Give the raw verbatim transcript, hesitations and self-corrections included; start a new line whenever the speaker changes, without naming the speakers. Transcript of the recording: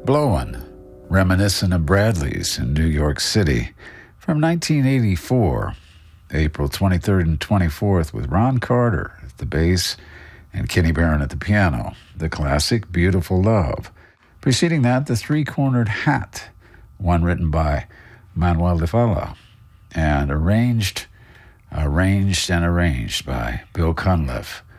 Blowin', reminiscent of Bradley's in New York City from nineteen eighty-four, April twenty-third and twenty-fourth, with Ron Carter at the bass and Kenny Barron at the piano. The classic Beautiful Love. Preceding that, The Three-Cornered Hat, one written by Manuel de Falla and arranged, arranged and arranged by Bill Cunliffe.